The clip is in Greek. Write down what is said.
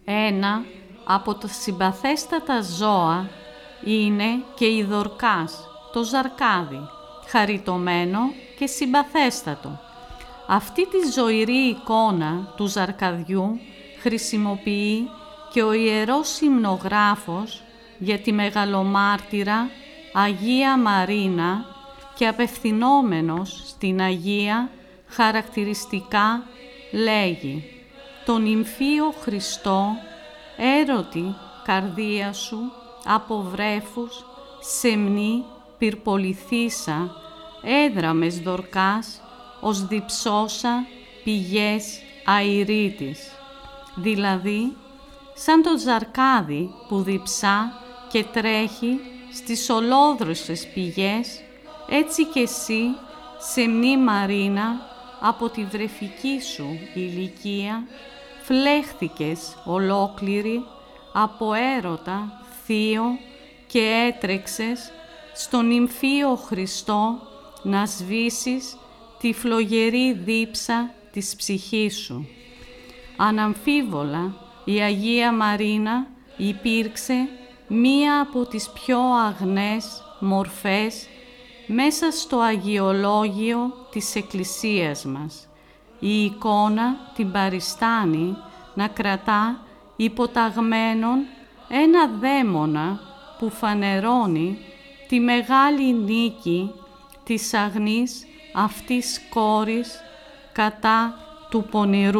Ένα από τα συμπαθέστατα ζώα είναι και η Δορκάς, το ζαρκάδι, χαριτωμένο και συμπαθέστατο. Αυτή τη ζωηρή εικόνα του ζαρκαδιού χρησιμοποιεί και ο Ιερός Υμνογράφος για τη μεγαλομάρτυρα Αγία Μαρίνα και απευθυνόμενος στην Αγία χαρακτηριστικά λέγει «Τον νυμφίο Χριστό, έρωτη καρδία σου, από βρέφους, σεμνή πυρπολιθήσα, έδραμες Δορκάς, ως διψώσα πηγές αηρίτης». Δηλαδή, σαν το ζαρκάδι που διψά και τρέχει στις ολόδροσες πηγές, έτσι κι εσύ, σεμνή Μαρίνα, από τη βρεφική σου ηλικία, φλέχθηκες ολόκληρη από έρωτα θείο και έτρεξες στον νυμφίο Χριστό να σβήσεις τη φλογερή δίψα της ψυχής σου. Αναμφίβολα, η Αγία Μαρίνα υπήρξε μία από τις πιο αγνές μορφές μέσα στο αγιολόγιο της Εκκλησίας μας. Η εικόνα την παριστάνει να κρατά υποταγμένον ένα δαίμονα που φανερώνει τη μεγάλη νίκη της αγνής αυτής κόρης κατά του πονηρού.